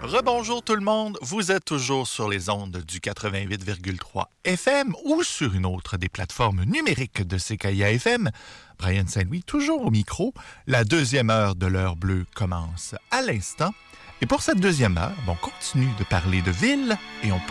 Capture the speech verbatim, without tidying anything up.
Rebonjour tout le monde, vous êtes toujours sur les ondes du quatre-vingt-huit virgule trois F M ou sur une autre des plateformes numériques de C K I A F M. Brian Saint-Louis, toujours au micro. La deuxième heure de l'heure bleue commence à l'instant. Et pour cette deuxième heure, on continue de parler de ville et on